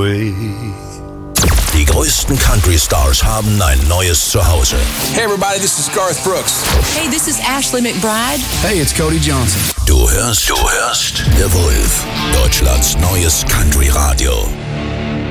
way. Die größten Country-Stars haben ein neues Zuhause. Hey everybody, this is Garth Brooks. Hey, this is Ashley McBryde. Hey, it's Cody Johnson. Du hörst The Wolf, Deutschlands neues Country-Radio.